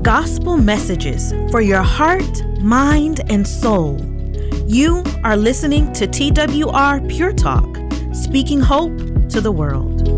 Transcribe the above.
Gospel messages for your heart, mind, and soul. You are listening to TWR Pure Talk, speaking hope to the world.